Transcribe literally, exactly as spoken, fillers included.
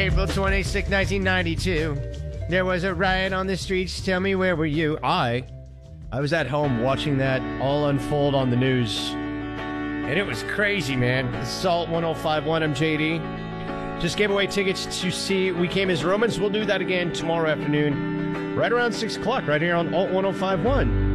April twenty-sixth, nineteen ninety-two. There was a riot on the streets. Tell me, where were you? I, I was at home watching that all unfold on the news. And it was crazy, man. Assault one oh five point one, I'm J D. Just gave away tickets to see We Came as Romans. We'll do that again tomorrow afternoon, right around six o'clock, right here on Alt one oh five point one.